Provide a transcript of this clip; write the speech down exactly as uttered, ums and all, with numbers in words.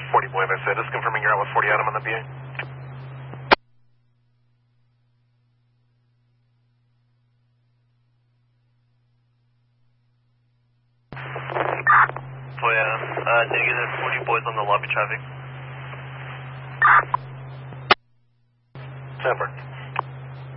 forty boy, as I said, just confirming you're out with forty Adam on the B A. forty Adam, uh, negative forty boys on the lobby traffic. Sanford.